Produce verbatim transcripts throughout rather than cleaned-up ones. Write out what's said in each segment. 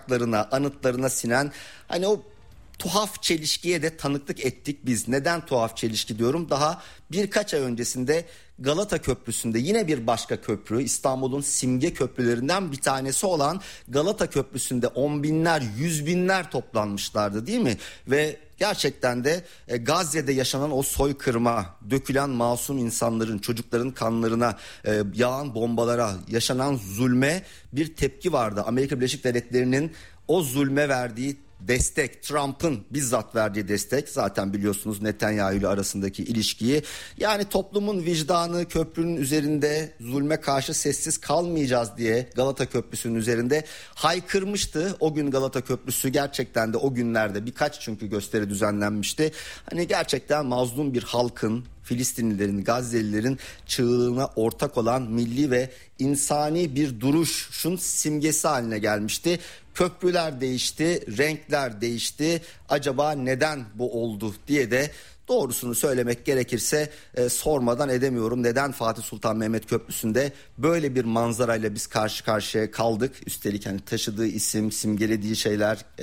sokaklarına, anıtlarına sinen hani o tuhaf çelişkiye de tanıklık ettik biz. Neden tuhaf çelişki diyorum? Daha birkaç ay öncesinde Galata Köprüsü'nde yine bir başka köprü, İstanbul'un simge köprülerinden bir tanesi olan Galata Köprüsü'nde on binler, yüz binler toplanmışlardı değil mi? Ve gerçekten de e, Gazze'de yaşanan o soykırıma, dökülen masum insanların, çocukların kanlarına, e, yağan bombalara, yaşanan zulme bir tepki vardı. Amerika Birleşik Devletleri'nin o zulme verdiği destek, Trump'ın bizzat verdiği destek, zaten biliyorsunuz Netanyahu ile arasındaki ilişkiyi. Yani toplumun vicdanı köprünün üzerinde zulme karşı sessiz kalmayacağız diye Galata Köprüsü'nün üzerinde haykırmıştı. O gün Galata Köprüsü gerçekten de o günlerde birkaç çünkü gösteri düzenlenmişti. Hani gerçekten mazlum bir halkın, Filistinlilerin, Gazze'lilerin çığlığına ortak olan milli ve insani bir duruşun simgesi haline gelmişti. Köprüler değişti, renkler değişti. Acaba neden bu oldu diye de doğrusunu söylemek gerekirse e, sormadan edemiyorum. Neden Fatih Sultan Mehmet Köprüsü'nde böyle bir manzarayla biz karşı karşıya kaldık? Üstelik hani taşıdığı isim, simgelediği şeyler e,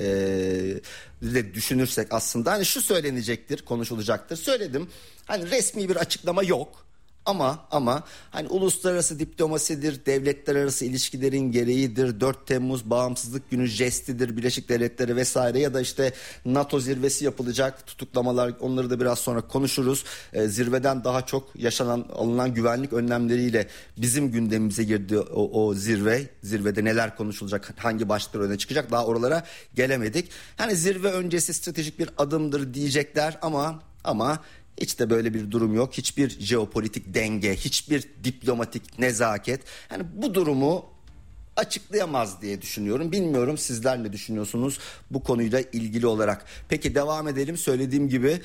de düşünürsek aslında hani şu söylenecektir, konuşulacaktır. Söyledim. Hani resmi bir açıklama yok. Ama ama hani uluslararası diplomasidir, devletler arası ilişkilerin gereğidir, dört Temmuz bağımsızlık günü jestidir, Birleşik Devletleri vesaire ya da işte NATO zirvesi yapılacak, tutuklamalar, onları da biraz sonra konuşuruz. Ee, zirveden daha çok yaşanan alınan güvenlik önlemleriyle bizim gündemimize girdi o, o zirve. Zirvede neler konuşulacak, hangi başlıklar öne çıkacak, daha oralara gelemedik. Yani zirve öncesi stratejik bir adımdır diyecekler ama ama hiç de böyle bir durum yok. Hiçbir jeopolitik denge, hiçbir diplomatik nezaket. Yani bu durumu açıklayamaz diye düşünüyorum. Bilmiyorum sizler ne düşünüyorsunuz bu konuyla ilgili olarak. Peki devam edelim. Söylediğim gibi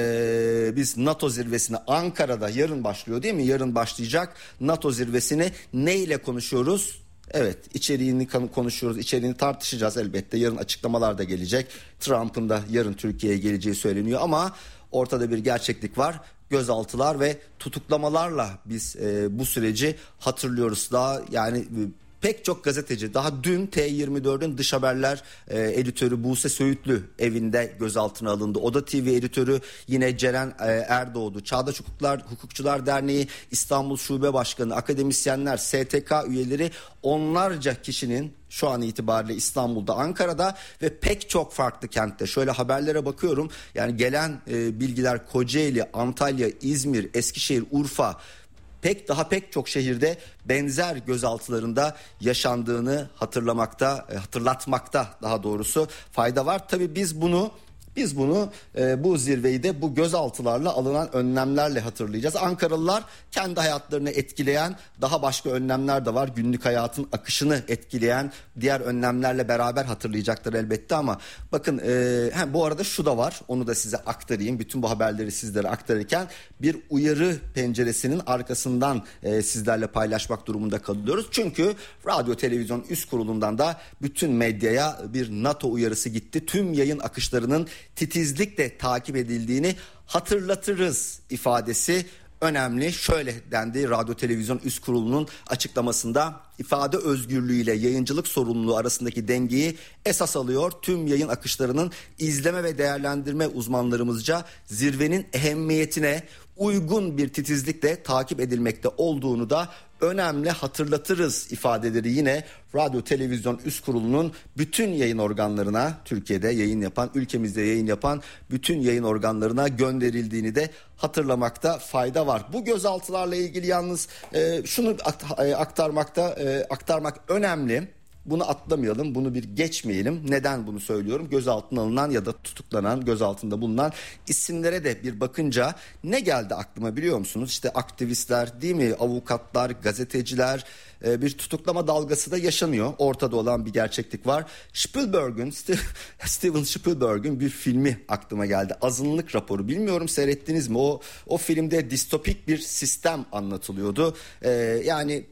ee, biz NATO zirvesini Ankara'da yarın başlıyor değil mi? Yarın başlayacak NATO zirvesini neyle konuşuyoruz? Evet, içeriğini konuşuyoruz, içeriğini tartışacağız elbette. Yarın açıklamalar da gelecek. Trump'ın da yarın Türkiye'ye geleceği söyleniyor ama ortada bir gerçeklik var. Gözaltılar ve tutuklamalarla biz e, bu süreci hatırlıyoruz. Daha yani e, pek çok gazeteci, daha dün T yirmi dört'ün dış haberler e, editörü Buse Söğütlü evinde gözaltına alındı. Oda T V editörü yine Ceren e, Erdoğdu. Çağdaş Hukuklar, Hukukçular Derneği İstanbul Şube Başkanı, akademisyenler, S T K üyeleri, onlarca kişinin şu an itibariyle İstanbul'da, Ankara'da ve pek çok farklı kentte. Şöyle haberlere bakıyorum. Yani gelen e, bilgiler Kocaeli, Antalya, İzmir, Eskişehir, Urfa, pek daha pek çok şehirde benzer gözaltılarında yaşandığını hatırlamakta, e, hatırlatmakta daha doğrusu fayda var. Tabii biz bunu Biz bunu e, bu zirveyi de bu gözaltılarla alınan önlemlerle hatırlayacağız. Ankaralılar kendi hayatlarını etkileyen daha başka önlemler de var. Günlük hayatın akışını etkileyen diğer önlemlerle beraber hatırlayacaklar elbette ama bakın e, he, bu arada şu da var, onu da size aktarayım. Bütün bu haberleri sizlere aktarırken bir uyarı penceresinin arkasından e, sizlerle paylaşmak durumunda kalıyoruz. Çünkü Radyo Televizyon Üst Kurulu'ndan da bütün medyaya bir NATO uyarısı gitti. Tüm yayın akışlarının titizlikle takip edildiğini hatırlatırız ifadesi önemli. Şöyle dendi Radyo Televizyon Üst Kurulu'nun açıklamasında: ifade özgürlüğüyle yayıncılık sorumluluğu arasındaki dengeyi esas alıyor. Tüm yayın akışlarının izleme ve değerlendirme uzmanlarımızca zirvenin ehemmiyetine uygun bir titizlikle takip edilmekte olduğunu da önemli hatırlatırız ifadeleri yine Radyo Televizyon Üst Kurulu'nun bütün yayın organlarına, Türkiye'de yayın yapan, ülkemizde yayın yapan bütün yayın organlarına gönderildiğini de hatırlamakta fayda var. Bu gözaltılarla ilgili yalnız e, şunu aktarmakta e, aktarmak önemli. Bunu atlamayalım, bunu bir geçmeyelim. Neden bunu söylüyorum? Gözaltına alınan ya da tutuklanan, gözaltında bulunan isimlere de bir bakınca ne geldi aklıma biliyor musunuz? İşte aktivistler, değil mi? Avukatlar, gazeteciler, bir tutuklama dalgası da yaşanıyor. Ortada olan bir gerçeklik var. Spielberg'ün, Steven Spielberg'ün bir filmi aklıma geldi. Azınlık Raporu. Bilmiyorum seyrettiniz mi? O o filmde distopik bir sistem anlatılıyordu. Ee, yani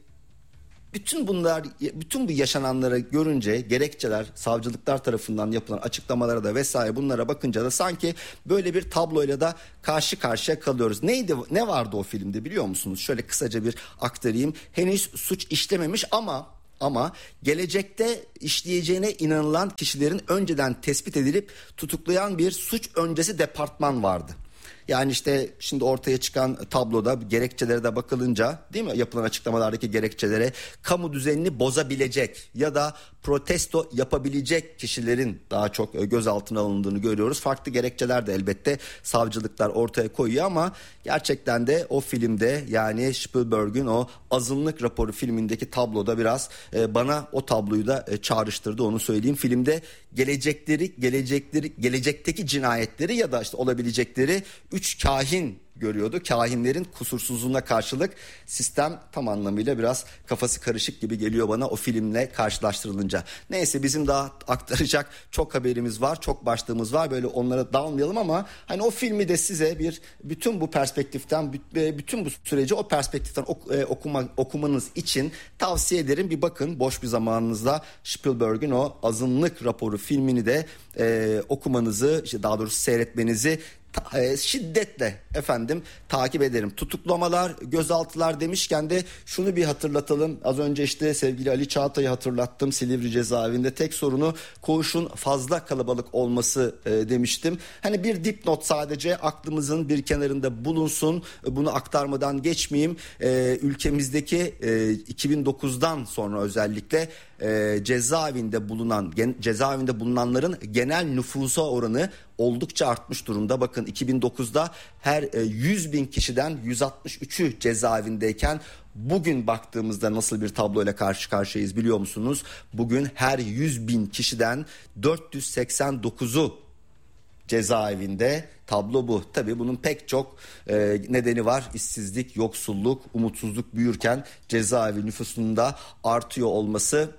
Bütün bunlar, bütün bu yaşananları görünce gerekçeler, savcılıklar tarafından yapılan açıklamalara da vesaire bunlara bakınca da sanki böyle bir tabloyla da karşı karşıya kalıyoruz. Neydi, ne vardı o filmde biliyor musunuz? Şöyle kısaca bir aktarayım. Henüz suç işlememiş ama ama gelecekte işleyeceğine inanılan kişilerin önceden tespit edilip tutuklayan bir suç öncesi departman vardı. Yani işte şimdi ortaya çıkan tabloda gerekçelere de bakılınca, değil mi, yapılan açıklamalardaki gerekçelere kamu düzenini bozabilecek ya da protesto yapabilecek kişilerin daha çok gözaltına alındığını görüyoruz. Farklı gerekçeler de elbette savcılıklar ortaya koyuyor ama gerçekten de o filmde, yani Spielberg'ün o Azınlık Raporu filmindeki tabloda biraz bana o tabloyu da çağrıştırdı, onu söyleyeyim. Filmde gelecekleri, gelecekleri, gelecekteki cinayetleri ya da işte olabilecekleri üç kahin görüyordu. Kahinlerin kusursuzluğuna karşılık sistem tam anlamıyla biraz kafası karışık gibi geliyor bana o filmle karşılaştırılınca. Neyse, bizim daha aktaracak çok haberimiz var, çok başlığımız var. Böyle onlara dalmayalım ama hani o filmi de size bir bütün bu perspektiften, bütün bu süreci o perspektiften okuma, okumanız için tavsiye ederim. Bir bakın boş bir zamanınızda Spielberg'ün o Azınlık Raporu filmini de e, okumanızı, işte daha doğrusu seyretmenizi şiddetle efendim takip ederim. Tutuklamalar, gözaltılar demişken de şunu bir hatırlatalım. Az önce işte sevgili Ali Çağatay'ı hatırlattım. Silivri cezaevinde tek sorunu koğuşun fazla kalabalık olması e, demiştim. Hani bir dipnot sadece aklımızın bir kenarında bulunsun. Bunu aktarmadan geçmeyeyim. E, ülkemizdeki e, iki bin dokuzdan sonra özellikle e, cezaevinde bulunan gen, cezaevinde bulunanların genel nüfusa oranı oldukça artmış durumda. Bakın iki bin dokuzda her yüz bin kişiden yüz altmış üçü cezaevindeyken bugün baktığımızda nasıl bir tabloyla karşı karşıyayız biliyor musunuz? Bugün her yüz bin kişiden dört yüz seksen dokuzu cezaevinde. Tablo bu. Tabii bunun pek çok e, nedeni var. İşsizlik, yoksulluk, umutsuzluk büyürken cezaevi nüfusunun da artıyor olması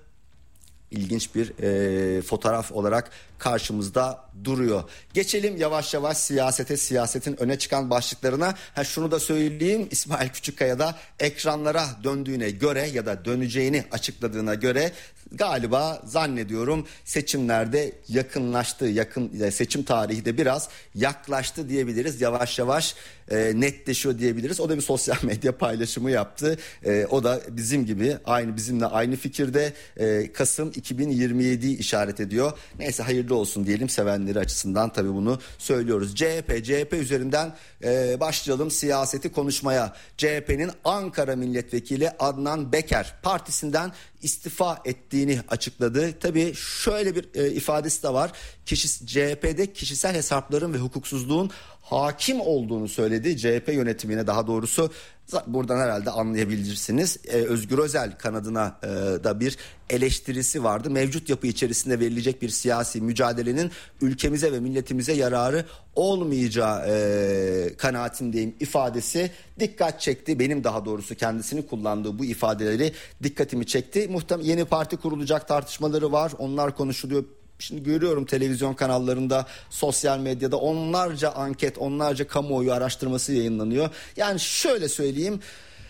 İlginç bir e, fotoğraf olarak karşımızda duruyor. Geçelim yavaş yavaş siyasete, siyasetin öne çıkan başlıklarına. Ha, şunu da söyleyeyim, İsmail Küçükkaya da ekranlara döndüğüne göre ya da döneceğini açıkladığına göre galiba zannediyorum seçimlerde yakınlaştı, yakın seçim tarihi de biraz yaklaştı diyebiliriz. Yavaş yavaş e, netleşiyor diyebiliriz. O da bir sosyal medya paylaşımı yaptı. E, o da bizim gibi aynı bizimle aynı fikirde. E, Kasım iki bin yirmi yediyi işaret ediyor. Neyse, hayırlı olsun diyelim sevenleri açısından, tabii bunu söylüyoruz. C H P, C H P üzerinden e, başlayalım siyaseti konuşmaya. C H P'nin Ankara Milletvekili Adnan Beker partisinden istifa ettiğini açıkladı. Tabii şöyle bir e, ifadesi de var. Kişi, C H P'de kişisel hesapların ve hukuksuzluğun hakim olduğunu söyledi. C H P yönetimine, daha doğrusu buradan herhalde anlayabilirsiniz. Ee, Özgür Özel kanadına e, da bir eleştirisi vardı. Mevcut yapı içerisinde verilecek bir siyasi mücadelenin ülkemize ve milletimize yararı olmayacağı e, kanaatindeyim ifadesi dikkat çekti. Benim daha doğrusu kendisinin kullandığı bu ifadeleri dikkatimi çekti. Muhtemelen yeni parti kurulacak tartışmaları var. Onlar konuşuluyor. Şimdi görüyorum televizyon kanallarında, sosyal medyada onlarca anket, onlarca kamuoyu araştırması yayınlanıyor. Yani şöyle söyleyeyim,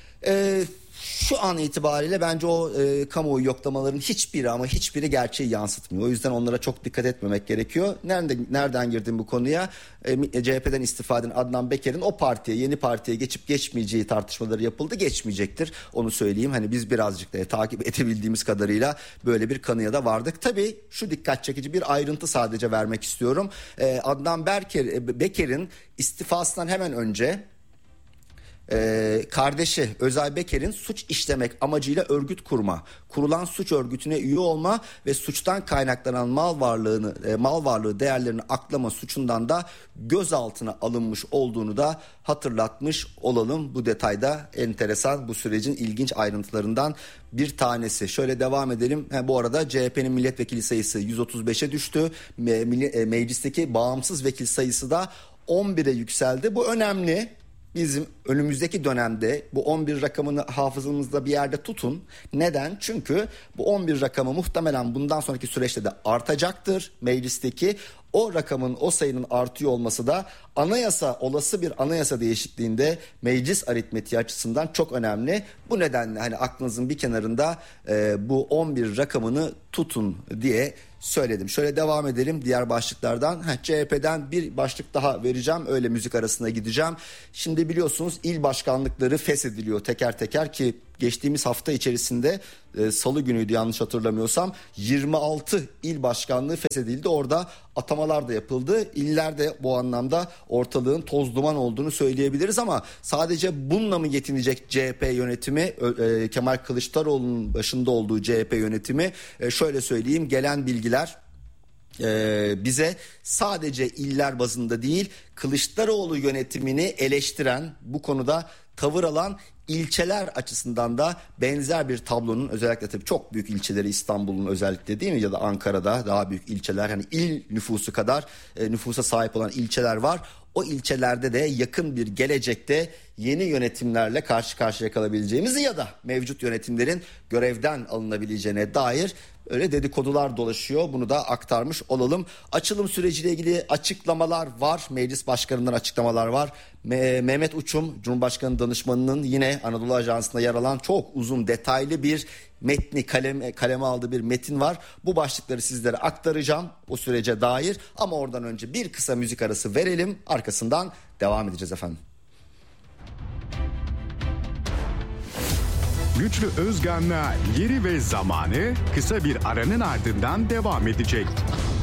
e, şu an itibariyle bence o e, kamuoyu yoklamaların hiçbiri ama hiçbiri gerçeği yansıtmıyor. O yüzden onlara çok dikkat etmemek gerekiyor. Nereden, nereden girdim bu konuya? E, C H P'den istifa eden Adnan Beker'in o partiye, yeni partiye geçip geçmeyeceği tartışmaları yapıldı. Geçmeyecektir, onu söyleyeyim. Hani biz birazcık da takip edebildiğimiz kadarıyla böyle bir kanıya da vardık. Tabii şu dikkat çekici bir ayrıntı sadece vermek istiyorum. E, Adnan Beker, Beker'in istifasından hemen önce Ee, kardeşi Özay Beker'in suç işlemek amacıyla örgüt kurma, kurulan suç örgütüne üye olma ve suçtan kaynaklanan mal varlığını e, mal varlığı değerlerini aklama suçundan da gözaltına alınmış olduğunu da hatırlatmış olalım. Bu detayda enteresan, bu sürecin ilginç ayrıntılarından bir tanesi. Şöyle devam edelim. Ha, bu arada C H P'nin milletvekili sayısı yüz otuz beşe düştü. Me- me- meclisteki bağımsız vekil sayısı da on bire yükseldi. Bu önemli. Bizim önümüzdeki dönemde bu on bir rakamını hafızamızda bir yerde tutun. Neden? Çünkü bu on bir rakamı muhtemelen bundan sonraki süreçte de artacaktır meclisteki. O rakamın, o sayının artıyor olması da anayasa, olası bir anayasa değişikliğinde meclis aritmetiği açısından çok önemli. Bu nedenle hani aklınızın bir kenarında e, bu on bir rakamını tutun diye söyledim. Şöyle devam edelim diğer başlıklardan. Heh, C H P'den bir başlık daha vereceğim. Öyle müzik arasına gideceğim. Şimdi biliyorsunuz il başkanlıkları feshediliyor teker teker ki geçtiğimiz hafta içerisinde e, salı günüydü yanlış hatırlamıyorsam, yirmi altı il başkanlığı feshedildi. Orada atamalar da yapıldı. İller de bu anlamda ortalığın toz duman olduğunu söyleyebiliriz ama sadece bununla mı yetinecek C H P yönetimi? E, Kemal Kılıçdaroğlu'nun başında olduğu C H P yönetimi, e, şöyle söyleyeyim, gelen bilgiler Ee, bize sadece iller bazında değil, Kılıçdaroğlu yönetimini eleştiren, bu konuda tavır alan ilçeler açısından da benzer bir tablonun, özellikle tabii çok büyük ilçeleri, İstanbul'un özellikle değil mi, ya da Ankara'da daha büyük ilçeler, hani il nüfusu kadar e, nüfusa sahip olan ilçeler var. O ilçelerde de yakın bir gelecekte yeni yönetimlerle karşı karşıya kalabileceğimizi ya da mevcut yönetimlerin görevden alınabileceğine dair öyle dedikodular dolaşıyor. Bunu da aktarmış olalım. Açılım süreciyle ilgili açıklamalar var. Meclis başkanından açıklamalar var. Me- Mehmet Uçum, Cumhurbaşkanı danışmanının yine Anadolu Ajansı'nda yer alan çok uzun, detaylı bir metni kaleme, kaleme aldığı bir metin var. Bu başlıkları sizlere aktaracağım o sürece dair. Ama oradan önce bir kısa müzik arası verelim. Arkasından devam edeceğiz efendim. Güçlü Özgan'la Yeri ve Zamanı kısa bir aranın ardından devam edecek.